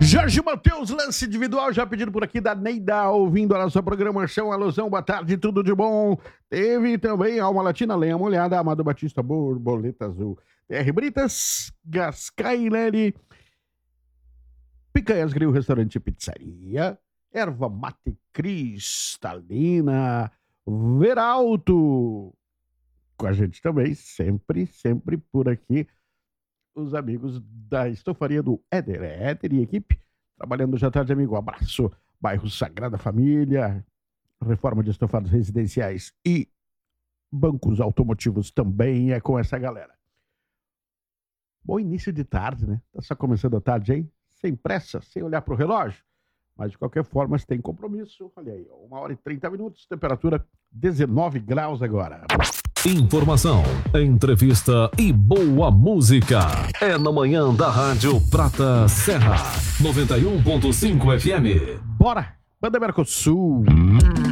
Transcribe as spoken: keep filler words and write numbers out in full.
Jorge Mateus, lance individual, já pedido por aqui da Neida, ouvindo a nossa programação. Alusão, boa tarde, tudo de bom. Teve também Alma Latina, Lenha Molhada, Amado Batista, Borboleta Azul, T R Britas, Gascailele, Picanhas Grill, Restaurante e Pizzaria, Erva Mate Cristalina, Veralto. Com a gente também, sempre, sempre por aqui, os amigos da estofaria do Éder, Éder e equipe, trabalhando já tarde, amigo. Abraço, bairro Sagrada Família, reforma de estofados residenciais e bancos automotivos também é com essa galera. Bom início de tarde, né? Tá só começando a tarde aí, sem pressa, sem olhar pro relógio, mas de qualquer forma, se tem compromisso, olha aí, uma hora e trinta minutos, temperatura dezenove graus agora. Informação, entrevista e boa música. É na manhã da Rádio Prata Serra, noventa e um ponto cinco F M. Bora, Banda Mercosul.